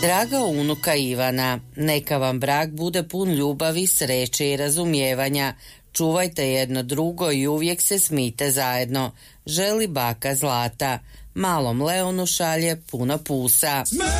Draga unuka Ivana, neka vam brak bude pun ljubavi, sreće i razumijevanja. Čuvajte jedno drugo i uvijek se smijte zajedno. Želi baka Zlata. Malom Leonu šalje puno pusa.